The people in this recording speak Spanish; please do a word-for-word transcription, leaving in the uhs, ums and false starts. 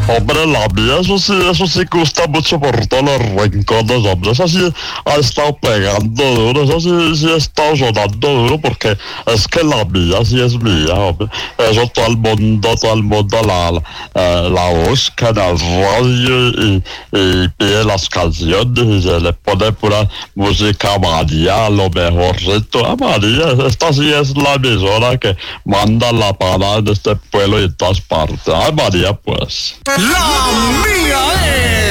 Hombre, la mía, eso sí, eso sí gusta mucho por todos los rincones, hombre. Eso sí ha estado pegando duro, eso sí, sí ha estado sonando duro, porque es que la mía sí es mía, hombre. Eso todo el mundo, todo el mundo la, la, eh, la busca en el radio y, y pide las canciones y se le pone pura música a María, lo mejorcito. A María, esta sí es la emisora que manda la parada en este pueblo y en todas partes. A María, pues. La mía es